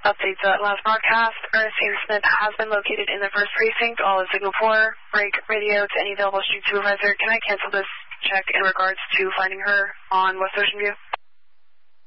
Update the last broadcast. Ernestine Smith has been located in the 1st Precinct. All is Signal 4. Break radio to any available street supervisor. Can I cancel this check in regards to finding her on West Ocean View?